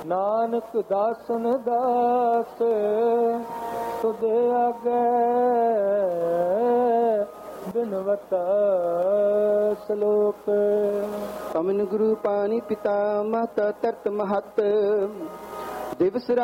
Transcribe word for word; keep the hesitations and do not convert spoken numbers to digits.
ਨਾਨਕ ਦਾਸਨ ਦਾਸ ਤੁਧ ਆਗੇ ਬਿਨਵਤਾ ਸਲੋਕ। ਪਵਨ ਗੁਰੂ ਪਾਣੀ ਪਿਤਾ ਮਾਤਾ ਤਰਤ ਮਹਤ ਦਿਵਸ